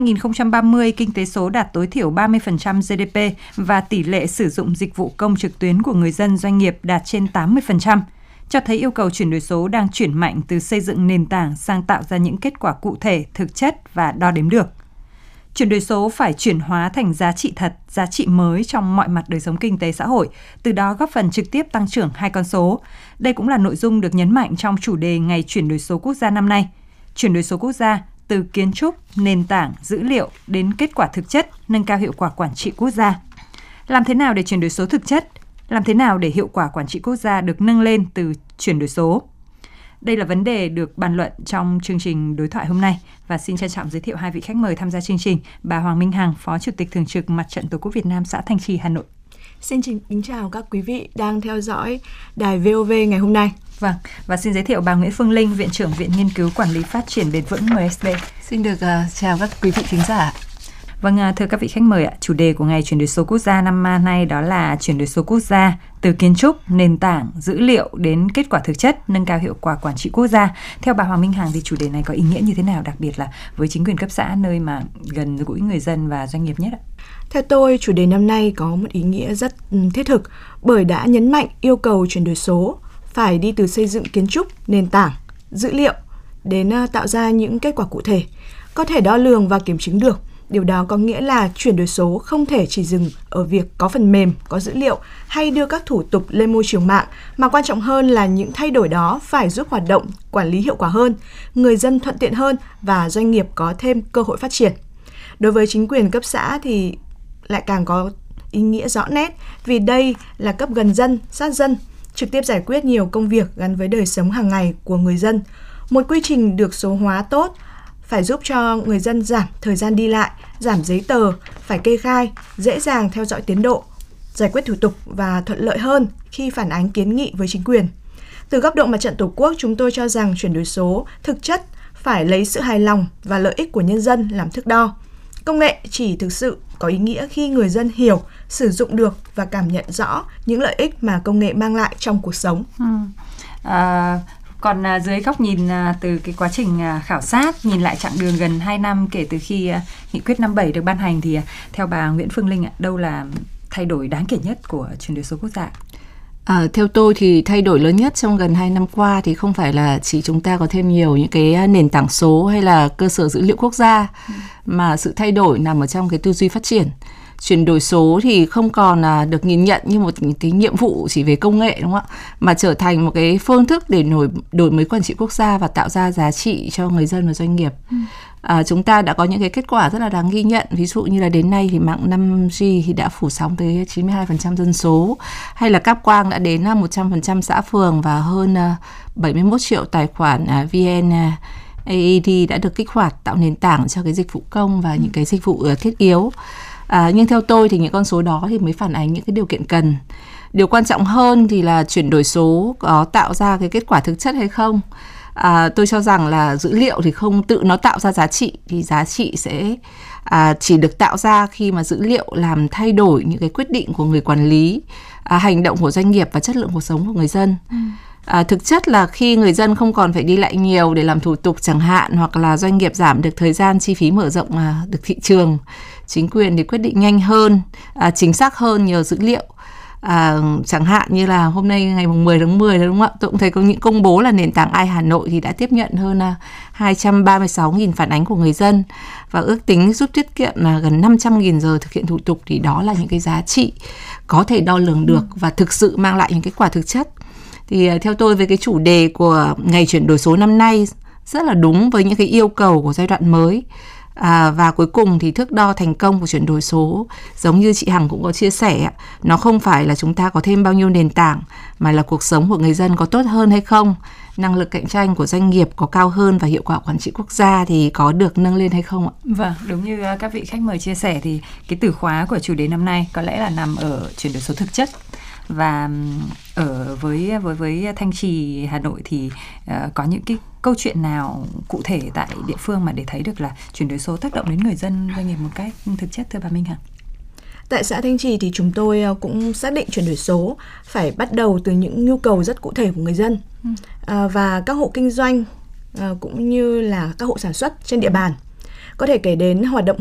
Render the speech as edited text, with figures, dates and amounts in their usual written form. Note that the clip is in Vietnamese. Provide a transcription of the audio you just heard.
2030, kinh tế số đạt tối thiểu 30% GDP và tỷ lệ sử dụng dịch vụ công trực tuyến của người dân doanh nghiệp đạt trên 80%, cho thấy yêu cầu chuyển đổi số đang chuyển mạnh từ xây dựng nền tảng sang tạo ra những kết quả cụ thể, thực chất và đo đếm được. Chuyển đổi số phải chuyển hóa thành giá trị thật, giá trị mới trong mọi mặt đời sống kinh tế xã hội, từ đó góp phần trực tiếp tăng trưởng hai con số. Đây cũng là nội dung được nhấn mạnh trong chủ đề Ngày chuyển đổi số quốc gia năm nay. Chuyển đổi số quốc gia từ kiến trúc, nền tảng, dữ liệu đến kết quả thực chất, nâng cao hiệu quả quản trị quốc gia. Làm thế nào để chuyển đổi số thực chất? Làm thế nào để hiệu quả quản trị quốc gia được nâng lên từ chuyển đổi số? Đây là vấn đề được bàn luận trong chương trình đối thoại hôm nay và xin trân trọng giới thiệu hai vị khách mời tham gia chương trình. Bà Hoàng Minh Hằng, Phó Chủ tịch Thường trực Mặt trận Tổ quốc Việt Nam xã Thanh Trì, Hà Nội. Xin kính chào các quý vị đang theo dõi đài VOV ngày hôm nay. Vâng, và xin giới thiệu bà Nguyễn Phương Linh, Viện trưởng Viện Nghiên cứu Quản lý Phát triển Bền vững MSB. Xin được chào các quý vị thính giả. Vâng, thưa các vị khách mời ạ, chủ đề của Ngày chuyển đổi số quốc gia năm nay đó là chuyển đổi số quốc gia từ kiến trúc, nền tảng, dữ liệu đến kết quả thực chất, nâng cao hiệu quả quản trị quốc gia. Theo bà Hoàng Minh Hằng thì chủ đề này có ý nghĩa như thế nào, đặc biệt là với chính quyền cấp xã, nơi mà gần gũi người dân và doanh nghiệp nhất ạ? Theo tôi, chủ đề năm nay có một ý nghĩa rất thiết thực bởi đã nhấn mạnh yêu cầu chuyển đổi số phải đi từ xây dựng kiến trúc, nền tảng, dữ liệu đến tạo ra những kết quả cụ thể, có thể đo lường và kiểm chứng được. Điều đó có nghĩa là chuyển đổi số không thể chỉ dừng ở việc có phần mềm, có dữ liệu hay đưa các thủ tục lên môi trường mạng, mà quan trọng hơn là những thay đổi đó phải giúp hoạt động, quản lý hiệu quả hơn, người dân thuận tiện hơn và doanh nghiệp có thêm cơ hội phát triển. Đối với chính quyền cấp xã thì lại càng có ý nghĩa rõ nét vì đây là cấp gần dân, sát dân, trực tiếp giải quyết nhiều công việc gắn với đời sống hàng ngày của người dân. Một quy trình được số hóa tốt phải giúp cho người dân giảm thời gian đi lại, giảm giấy tờ, phải kê khai, dễ dàng theo dõi tiến độ, giải quyết thủ tục và thuận lợi hơn khi phản ánh kiến nghị với chính quyền. Từ góc độ Mặt trận Tổ quốc, chúng tôi cho rằng chuyển đổi số thực chất phải lấy sự hài lòng và lợi ích của nhân dân làm thước đo. Công nghệ chỉ thực sự có ý nghĩa khi người dân hiểu, sử dụng được và cảm nhận rõ những lợi ích mà công nghệ mang lại trong cuộc sống. Còn dưới góc nhìn từ cái quá trình khảo sát, nhìn lại chặng đường gần 2 năm kể từ khi nghị quyết 57 được ban hành thì theo bà Nguyễn Phương Linh, đâu là thay đổi đáng kể nhất của chuyển đổi số quốc gia? Theo tôi thì thay đổi lớn nhất trong gần 2 năm qua thì không phải là chỉ chúng ta có thêm nhiều những cái nền tảng số hay là cơ sở dữ liệu quốc gia, mà sự thay đổi nằm ở trong cái tư duy phát triển. Chuyển đổi số thì không còn được nhìn nhận như một cái nhiệm vụ chỉ về công nghệ, đúng không ạ? Mà trở thành một cái phương thức để đổi mới quản trị quốc gia và tạo ra giá trị cho người dân và doanh nghiệp. Chúng ta đã có những cái kết quả rất là đáng ghi nhận. Ví dụ như là đến nay thì mạng 5G thì đã phủ sóng tới 92% dân số, hay là cáp quang đã đến 100% xã phường và hơn 71 triệu tài khoản VNAED đã được kích hoạt, tạo nền tảng cho cái dịch vụ công và những cái dịch vụ thiết yếu. Nhưng theo tôi thì những con số đó thì mới phản ánh những cái điều kiện cần. Điều quan trọng hơn thì là chuyển đổi số có tạo ra cái kết quả thực chất hay không. Tôi cho rằng là dữ liệu thì không tự nó tạo ra giá trị, thì giá trị sẽ chỉ được tạo ra khi mà dữ liệu làm thay đổi những cái quyết định của người quản lý, hành động của doanh nghiệp và chất lượng cuộc sống của người dân. Thực chất là khi người dân không còn phải đi lại nhiều để làm thủ tục chẳng hạn, hoặc là doanh nghiệp giảm được thời gian, chi phí mở rộng được thị trường, chính quyền thì quyết định nhanh hơn, chính xác hơn nhờ dữ liệu. Chẳng hạn như là hôm nay ngày 10 tháng 10 đúng không ạ? Tôi cũng thấy có những công bố là nền tảng Hà Nội thì đã tiếp nhận hơn 236.000 phản ánh của người dân và ước tính giúp tiết kiệm gần 500.000 giờ thực hiện thủ tục, thì đó là những cái giá trị có thể đo lường được và thực sự mang lại những kết quả thực chất. Thì theo tôi, với cái chủ đề của Ngày chuyển đổi số năm nay rất là đúng với những cái yêu cầu của giai đoạn mới. Và cuối cùng thì thước đo thành công của chuyển đổi số, giống như chị Hằng cũng có chia sẻ, nó không phải là chúng ta có thêm bao nhiêu nền tảng, mà là cuộc sống của người dân có tốt hơn hay không, năng lực cạnh tranh của doanh nghiệp có cao hơn và hiệu quả quản trị quốc gia thì có được nâng lên hay không ạ? Vâng, đúng như các vị khách mời chia sẻ thì cái từ khóa của chủ đề năm nay có lẽ là nằm ở chuyển đổi số thực chất. Và ở với Thanh Trì Hà Nội thì có những cái câu chuyện nào cụ thể tại địa phương mà để thấy được là chuyển đổi số tác động đến người dân, doanh nghiệp một cách thực chất, thưa bà Minh Hằng? Tại xã Thanh Trì thì chúng tôi cũng xác định chuyển đổi số phải bắt đầu từ những nhu cầu rất cụ thể của người dân và các hộ kinh doanh cũng như là các hộ sản xuất trên địa bàn. Có thể kể đến hoạt động